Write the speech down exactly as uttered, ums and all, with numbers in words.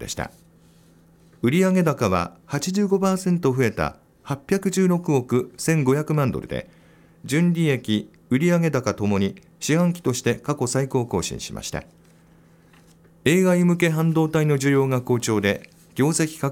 でした。売上高は はちじゅうごパーセント 増えたはっぴゃくじゅうろくおくせんごひゃくまんドルで、純利益、売上高ともに四半期として過去最高更新しました。エーアイ 向け半導体の需要が好調で、業績拡